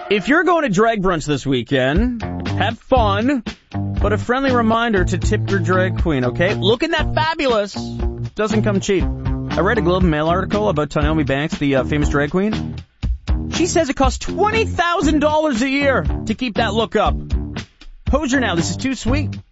If you're going to drag brunch this weekend, have fun, but a friendly reminder to tip your drag queen, okay? Looking that fabulous doesn't come cheap. I read a Globe and Mail article about Naomi Banks, the famous drag queen. She says it costs $20,000 a year to keep that look up. Hoser now, this is too sweet.